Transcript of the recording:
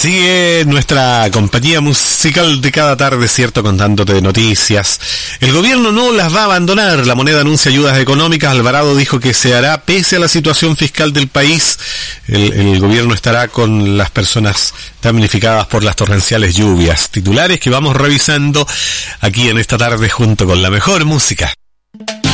Sigue nuestra compañía musical de cada tarde, ¿cierto? Contándote de noticias. El gobierno no las va a abandonar. La moneda anuncia ayudas económicas. Alvarado dijo que se hará pese a la situación fiscal del país. El gobierno estará con las personas damnificadas por las torrenciales lluvias. Titulares que vamos revisando aquí en esta tarde junto con la mejor música.